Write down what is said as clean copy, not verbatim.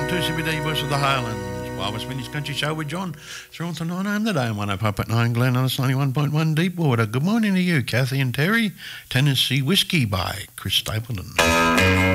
to CBD Voice of the Highlands. Wild Swedish Country Show with John. 3 to 9 a.m. today on 105.9 Glen Ellis 91.1 Deepwater. Good morning to you, Kathy and Terry. Tennessee Whiskey by Chris Stapleton.